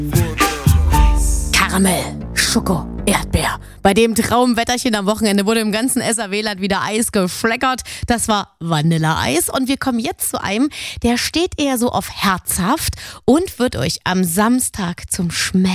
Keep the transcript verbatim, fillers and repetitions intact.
Karamell, Schoko, Erdbeer. Bei dem Traumwetterchen am Wochenende wurde im ganzen S R W-Land wieder Eis geschleckert. Das war Vanilleeis. Und wir kommen jetzt zu einem, der steht eher so auf herzhaft und wird euch am Samstag zum Schmelzen